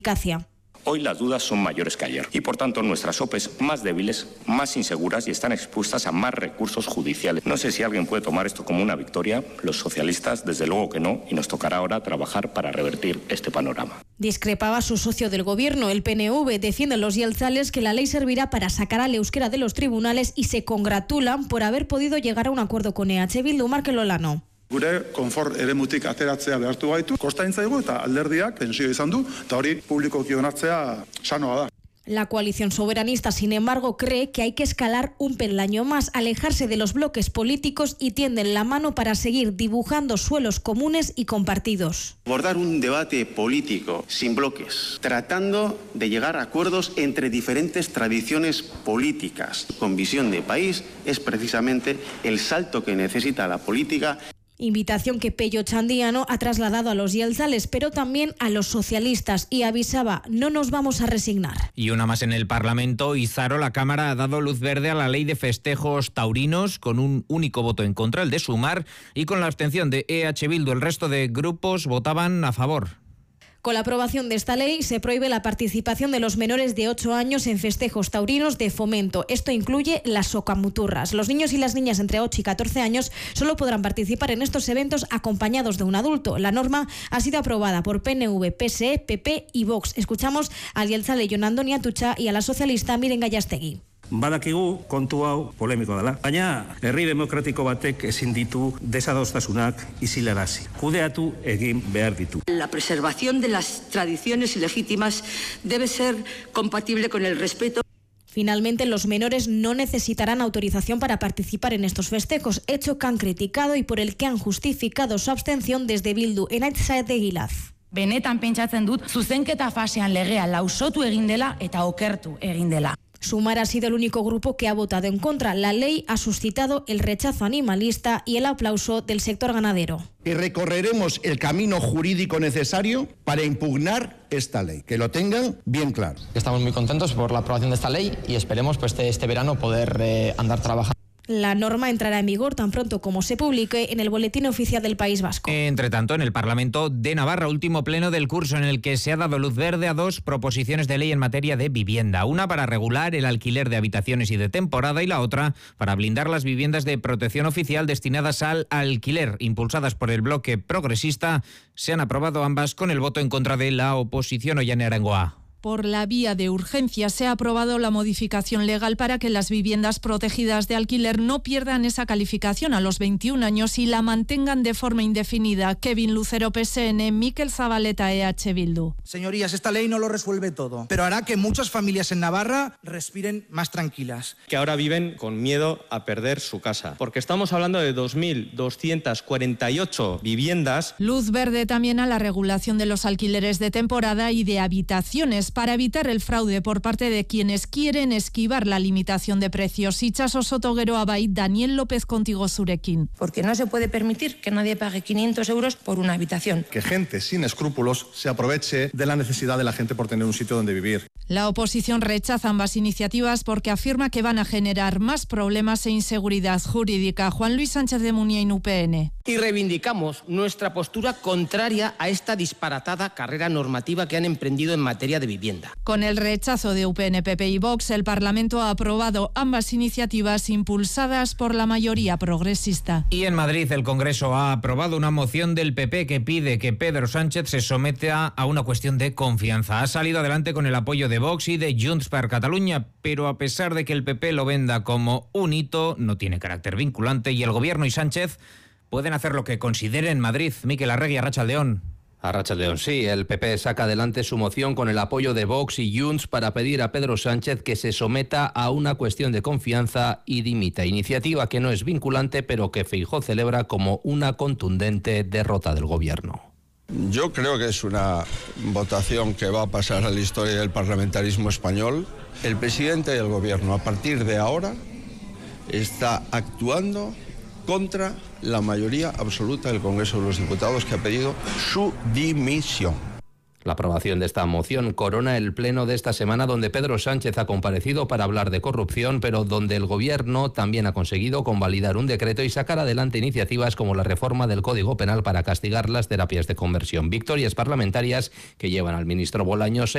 eficacia. Hoy las dudas son mayores que ayer y por tanto nuestras OPEs más débiles, más inseguras y están expuestas a más recursos judiciales. No sé si alguien puede tomar esto como una victoria. Los socialistas desde luego que no, y nos tocará ahora trabajar para revertir este panorama. Discrepaba su socio del gobierno, el PNV. Defienden los jeltzales que la ley servirá para sacar al euskera de los tribunales y se congratulan por haber podido llegar a un acuerdo con EH Bildu. Markel Olano. Gure konfort eremutik ateratzea behartu gaitu, kostaintzaigu eta alderdiak tensio izan du, eta hori publikoki onartzea sanoa da. La coalición soberanista, sin embargo, cree que hay que escalar un peldaño más, alejarse de los bloques políticos y tienden la mano para seguir dibujando suelos comunes y compartidos. Abordar un debate político sin bloques, tratando de llegar a acuerdos entre diferentes tradiciones políticas con visión de país, es precisamente el salto que necesita la política. Invitación que Pello Chandiano ha trasladado a los jeltzales, pero también a los socialistas, y avisaba: no nos vamos a resignar. Y una más en el Parlamento. Izaro, la Cámara ha dado luz verde a la ley de festejos taurinos con un único voto en contra, el de Sumar, y con la abstención de EH Bildu. El resto de grupos votaban a favor. Con la aprobación de esta ley se prohíbe la participación de los menores de 8 años en festejos taurinos de fomento. Esto incluye las socamuturras. Los niños y las niñas entre 8 y 14 años solo podrán participar en estos eventos acompañados de un adulto. La norma ha sido aprobada por PNV, PSE, PP y Vox. Escuchamos al jeltzale Jon Andoni Atutxa y a la socialista Miren Gallastegui. Badakigu kontu hau polemiko dela, baina herri demokratiko batek ezin ditu desadostasunak isilarazi. Kudeatu egin behar ditu. La preservación de las tradiciones legítimas debe ser compatible con el respeto. Finalmente, los menores no necesitarán autorización para participar en estos festejos, hecho que han criticado y por el que han justificado su abstención desde Bildu. Enaitz Saetegilaz. Benetan pentsatzen dut, zuzenketa fasean legea lausotu egin dela eta okertu egin dela. Sumar ha sido el único grupo que ha votado en contra. La ley ha suscitado el rechazo animalista y el aplauso del sector ganadero. Y recorreremos el camino jurídico necesario para impugnar esta ley, que lo tengan bien claro. Estamos muy contentos por la aprobación de esta ley y esperemos este verano poder andar trabajando. La norma entrará en vigor tan pronto como se publique en el Boletín Oficial del País Vasco. Entre tanto, en el Parlamento de Navarra, último pleno del curso en el que se ha dado luz verde a 2 proposiciones de ley en materia de vivienda. Una para regular el alquiler de habitaciones y de temporada y la otra para blindar las viviendas de protección oficial destinadas al alquiler. Impulsadas por el bloque progresista, se han aprobado ambas con el voto en contra de la oposición. Ollane Arangoa. Por la vía de urgencia se ha aprobado la modificación legal para que las viviendas protegidas de alquiler no pierdan esa calificación a los 21 años y la mantengan de forma indefinida. Kevin Lucero, PSN, Mikel Zabaleta, EH Bildu. Señorías, esta ley no lo resuelve todo, pero hará que muchas familias en Navarra respiren más tranquilas. Que ahora viven con miedo a perder su casa, porque estamos hablando de 2.248 viviendas. Luz verde también a la regulación de los alquileres de temporada y de habitaciones para evitar el fraude por parte de quienes quieren esquivar la limitación de precios. Itxaso Soto Geroa bai, Daniel López contigo zurekin. Porque no se puede permitir que nadie pague 500 euros por una habitación. Que gente sin escrúpulos se aproveche de la necesidad de la gente por tener un sitio donde vivir. La oposición rechaza ambas iniciativas porque afirma que van a generar más problemas e inseguridad jurídica. Juan Luis Sánchez de Muniain, UPN. Y reivindicamos nuestra postura contraria a esta disparatada carrera normativa que han emprendido en materia de vivienda. Con el rechazo de UPN, PP y Vox, el Parlamento ha aprobado ambas iniciativas impulsadas por la mayoría progresista. Y en Madrid el Congreso ha aprobado una moción del PP que pide que Pedro Sánchez se someta a una cuestión de confianza. Ha salido adelante con el apoyo de Vox y de Junts per Catalunya, pero a pesar de que el PP lo venda como un hito, no tiene carácter vinculante y el Gobierno y Sánchez pueden hacer lo que consideren en Madrid. Mikel Arregui, Arratsaldeon. Arratsaldeon, sí, el PP saca adelante su moción con el apoyo de Vox y Junts para pedir a Pedro Sánchez que se someta a una cuestión de confianza y dimita. Iniciativa que no es vinculante, pero que Feijóo celebra como una contundente derrota del Gobierno. Yo creo que es una votación que va a pasar a la historia del parlamentarismo español. El presidente del Gobierno, a partir de ahora, está actuando contra la mayoría absoluta del Congreso de los Diputados, que ha pedido su dimisión. La aprobación de esta moción corona el pleno de esta semana, donde Pedro Sánchez ha comparecido para hablar de corrupción, pero donde el Gobierno también ha conseguido convalidar un decreto y sacar adelante iniciativas como la reforma del Código Penal para castigar las terapias de conversión. Victorias parlamentarias que llevan al ministro Bolaños